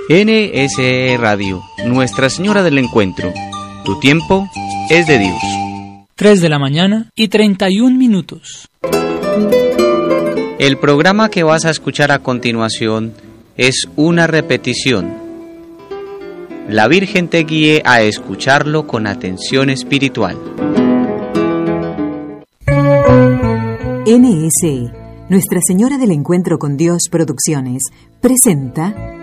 NSE Radio, Nuestra Señora del Encuentro. Tu tiempo es de Dios. 3:31 a.m. El programa que vas a escuchar a continuación es una repetición. La Virgen te guíe a escucharlo con atención espiritual. NSE, Nuestra Señora del Encuentro con Dios Producciones, presenta